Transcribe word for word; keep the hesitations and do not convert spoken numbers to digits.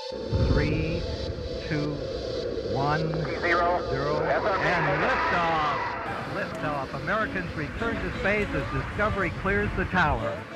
Three, two, one, Zero. zero, and liftoff. Liftoff. Americans return to space as Discovery clears the tower.